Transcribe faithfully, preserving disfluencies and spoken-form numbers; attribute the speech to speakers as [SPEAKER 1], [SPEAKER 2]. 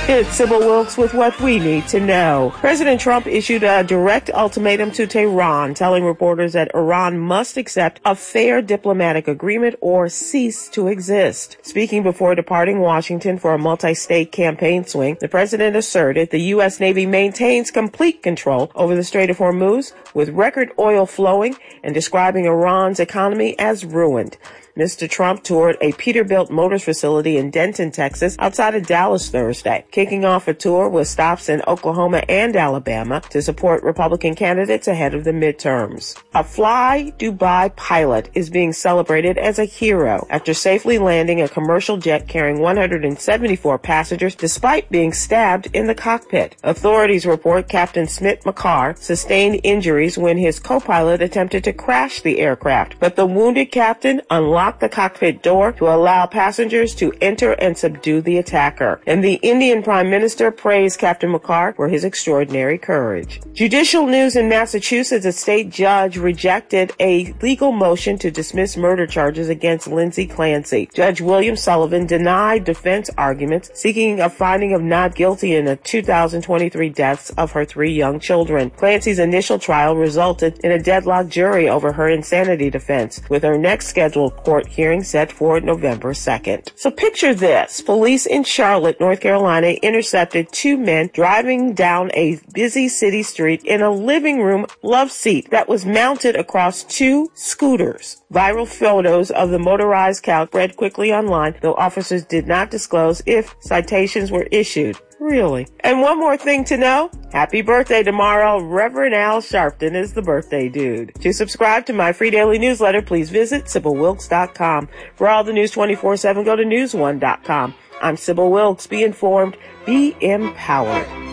[SPEAKER 1] It's Sybil Wilkes with what we need to know. President Trump issued a direct ultimatum to Tehran, telling reporters that Iran must accept a fair diplomatic agreement or cease to exist. Speaking before departing Washington for a multi-state campaign swing, the president asserted the U S. Navy maintains complete control over the Strait of Hormuz, with record oil flowing, and describing Iran's economy as ruined. Mister Trump toured a Peterbilt Motors facility in Denton, Texas, outside of Dallas Thursday, kicking off a tour with stops in Oklahoma and Alabama to support Republican candidates ahead of the midterms. A Fly Dubai pilot is being celebrated as a hero after safely landing a commercial jet carrying one hundred seventy-four passengers despite being stabbed in the cockpit. Authorities report Captain Smit Makar sustained injuries when his co-pilot attempted to crash the aircraft, but the wounded captain unlocked the cockpit door to allow passengers to enter and subdue the attacker. And the Indian Prime Minister praised Captain Makar for his extraordinary courage. Judicial news in Massachusetts: a state judge rejected a legal motion to dismiss murder charges against Lindsay Clancy. Judge William Sullivan denied defense arguments seeking a finding of not guilty in the two thousand twenty-three deaths of her three young children. Clancy's initial trial resulted in a deadlocked jury over her insanity defense, with her next scheduled court hearing set for November second. So picture this. Police in Charlotte, North Carolina, intercepted two men driving down a busy city street in a living room love seat that was mounted across two scooters. Viral photos of the motorized couch spread quickly online, though officers did not disclose if citations were issued. Really? And one more thing to know. Happy birthday tomorrow. Reverend Al Sharpton is the birthday dude. To subscribe to my free daily newsletter, please visit Sybil Wilkes dot com. For all the news twenty-four seven, go to news one dot com. I'm Sybil Wilkes. Be informed. Be empowered.